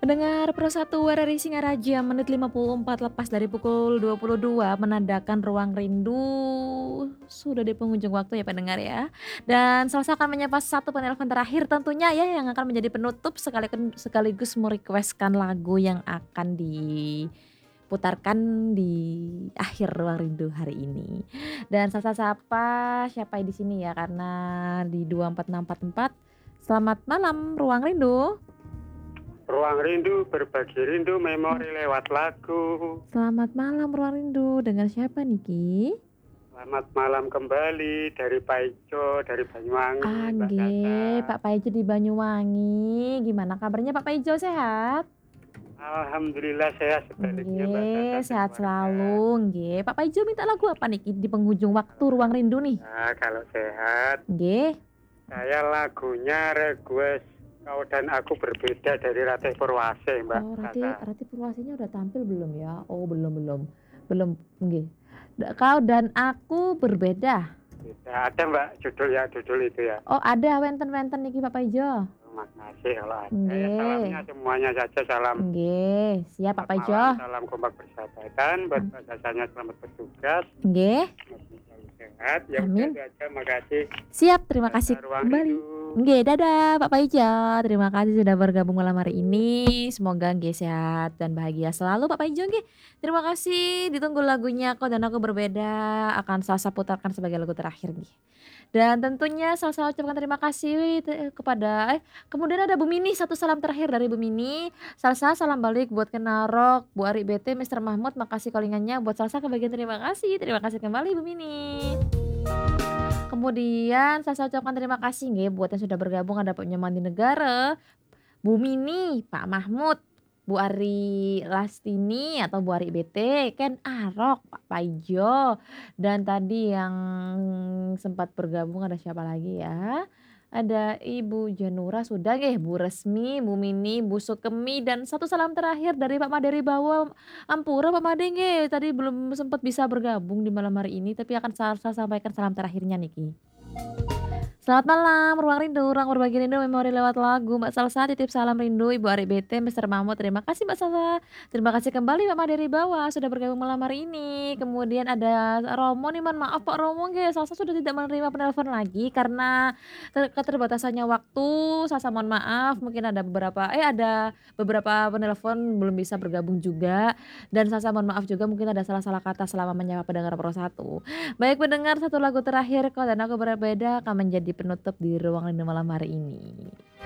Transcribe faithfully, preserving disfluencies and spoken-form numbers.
Pendengar Pro satu W R R I Singaraja menit lima puluh empat lepas dari pukul dua puluh dua menandakan ruang rindu sudah di penghujung waktu ya pendengar ya. Dan Salsa akan menyapa satu penelpon terakhir tentunya ya yang akan menjadi penutup sekaligus sekaligus merequest-kan lagu yang akan diputarkan di akhir ruang rindu hari ini. Dan Salsa sapa siapa di sini ya karena di dua empat enam empat empat. Selamat malam ruang rindu. Ruang rindu, berbagi rindu, memori lewat lagu. Selamat malam ruang rindu, dengan siapa nih Ki? Selamat malam kembali dari Pak Ijo, dari Banyuwangi, Mbak Angge, Caca. Pak Paijo di Banyuwangi. Gimana kabarnya Pak Paijo, sehat? Alhamdulillah sehat sebaliknya Mbak Caca Nggih, dan sehat keluarga. selalu, nggih. Pak Paijo minta lagu apa nih Ki di penghujung waktu ruang rindu nih? Nah, kalau sehat, Nggih. saya lagunya request Kau dan Aku Berbeda dari Ratih Purwasih, Mbak Oh, Ratih Caca. Ratih Purwasihnya udah tampil belum ya? Oh, belum belum. Belum, nggih. Da Kau dan Aku Berbeda. Beda. Ada Mbak judul ya, judul itu ya. Oh, ada wenten-wenten niki Pak Paijo. Makasih kalau ada ya, salamnya Nggih. semuanya saja, salam Nggih, siap Pak selamat malam, Paijo. salam kompak persahabatan, buat Mbak Cacanya selamat bertugas, Nggih. semoga selalu sehat, ya udah Amin. itu aja, makasih. Siap, terima kasih Dadah ruang kembali. rindu. Nggih, dadah Pak Paijo, terima kasih sudah bergabung malam hari ini. Semoga nggih sehat dan bahagia selalu Pak Paijo nggih. Terima kasih, ditunggu lagunya Kau dan Aku Berbeda akan Salsa putarkan sebagai lagu terakhir nih. Dan tentunya Salsa ucapkan terima kasih te kepada eh, kemudian ada Bu Mini, satu salam terakhir dari Bu Mini. Salsa salam balik buat Kenarok, Bu Ari B T, Mister Mahmud, makasih calling-annya buat Salsa kebagian terima kasih. Terima kasih kembali Bu Mini. Kemudian Salsa ucapkan terima kasih nggih buat yang sudah bergabung ada Pak Nyomandi Negara, Bu Mini, Pak Mahmud, Bu Ari Lastini atau Bu Ari B T, Ken Arok, Pak Paijo, dan tadi yang sempat bergabung ada siapa lagi ya, ada Ibu Janura sudah nggih, Bu Resmi, Bu Mini, Bu Sukemi, dan satu salam terakhir dari Pak Made Ribawa Ampura. Pak Made nggih tadi belum sempat bisa bergabung di malam hari ini tapi akan Salsa sampaikan salam terakhirnya niki. Selamat malam ruang rindu, ruang berbagi rindu memori lewat lagu. Mbak Salsa titip salam rindu Ibu Ari B T, Mister Mahmud, terima kasih Mbak Salsa. Terima kasih kembali Pak Made Ribawa sudah bergabung malam hari ini. Kemudian ada Romo nih, mohon maaf Pak Romo nggih, Salsa sudah tidak menerima penelpon lagi karena ter keterbatasannya waktu. Salsa mohon maaf, mungkin ada beberapa eh, ada beberapa penelpon belum bisa bergabung juga, dan Salsa mohon maaf juga mungkin ada salah-salah kata selama menyapa pendengar Pro satu. Baik pendengar, satu lagu terakhir Kau dan Aku Berbeda akan menjadi penutup di ruang rindu malam hari ini.